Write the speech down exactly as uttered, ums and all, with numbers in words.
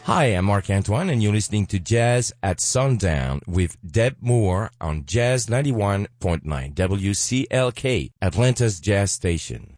Hi, I'm Mark Antoine, and you're listening to Jazz at Sundown with Deb Moore on Jazz ninety-one point nine W C L K, Atlanta's Jazz Station.